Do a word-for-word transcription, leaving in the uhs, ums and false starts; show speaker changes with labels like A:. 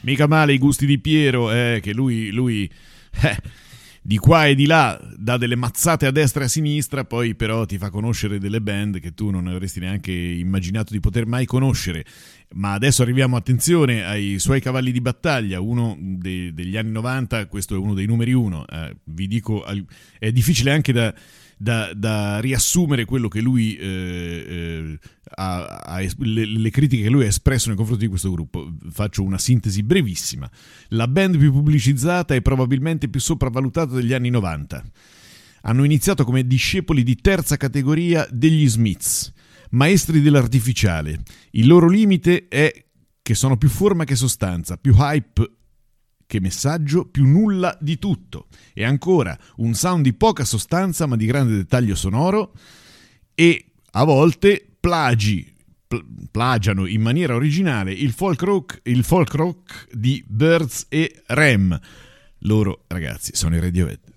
A: Mica male i gusti di Piero, eh, che lui, lui eh, di qua e di là dà delle mazzate a destra e a sinistra, poi però ti fa conoscere delle band che tu non avresti neanche immaginato di poter mai conoscere. Ma adesso arriviamo, attenzione, ai suoi cavalli di battaglia, uno de- degli anni novanta, questo è uno dei numeri uno, eh, vi dico, è difficile anche da, da, da riassumere quello che lui eh, eh, ha, ha, le, le critiche che lui ha espresso nei confronti di questo gruppo. Faccio una sintesi brevissima. La band più pubblicizzata e probabilmente più sopravvalutata degli anni novanta. Hanno iniziato come discepoli di terza categoria degli Smiths, maestri dell'artificiale. Il loro limite è che sono più forma che sostanza, più hype che messaggio, più nulla di tutto. E ancora un sound di poca sostanza ma di grande dettaglio sonoro, e a volte plagi pl- plagiano in maniera originale il folk rock, il folk rock di Birds e Rem. Loro, ragazzi, sono i Radiohead.